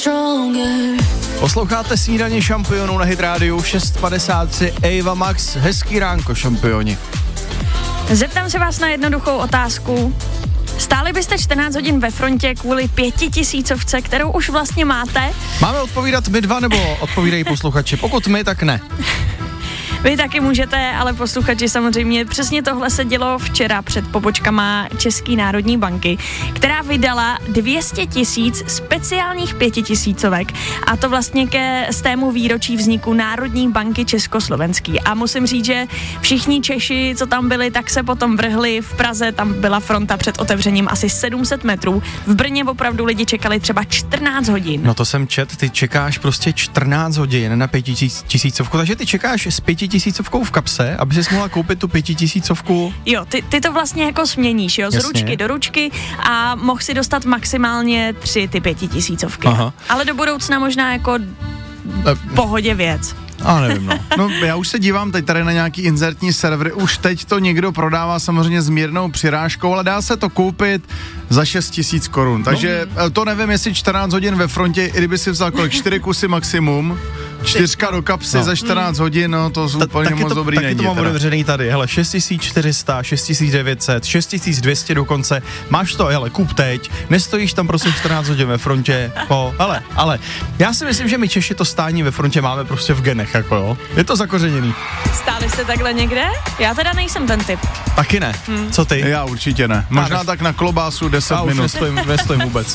Posloucháte Snídaně šampionů na Hit Radio 6:53, Ava Max, hezký ránko šampioni. Zeptám se vás na jednoduchou otázku. Stáli byste 14 hodin ve frontě kvůli 5000, kterou už vlastně máte? Máme odpovídat my dva, nebo odpovídají posluchači? Pokud my, tak ne. Vy taky můžete, ale posluchači samozřejmě. Přesně tohle se dělo včera před pobočkama České národní banky, která vydala 200 000 speciálních 5000, a to vlastně z tému výročí vzniku Národní banky Československý. A musím říct, že všichni Češi, co tam byli, tak se potom vrhli. V Praze tam byla fronta před otevřením asi 700 metrů. V Brně opravdu lidi čekali třeba 14 hodin. No to jsem čet, ty čekáš prostě 14 hodin na 5000, takže ty čekáš s 5000 v kapse, aby si mohla koupit tu 5000. Jo, ty to vlastně jako směníš, jo, z Jasně. ručky do ručky a mohl si dostat maximálně 3 ty 5000. Aha. Ale do budoucna možná jako pohodě věc. A nevím, no. No, já už se dívám teď tady na nějaký inzertní servery, už teď to někdo prodává samozřejmě s mírnou přirážkou, ale dá se to koupit za 6 000 korun, takže to nevím, jestli 14 hodin ve frontě, i kdyby si vzal kolik, 4 kusy maximum, 4 do kapsy za 14 hodin, no to úplně moc dobrý není. Taky to mám otevřený tady, hele, 6400, 6900, 6200 dokonce, máš to, hele, kup teď, nestojíš tam prostě 14 hodin ve frontě, ale já si myslím, že my Češi to stání ve frontě máme prostě v genech, jako jo, je to zakořeněný. Stáli jste takhle někde? Já teda nejsem ten typ. Taky ne, co ty? Já určitě ne, možná tak na klobásu 10 minut. Nestojím vůbec.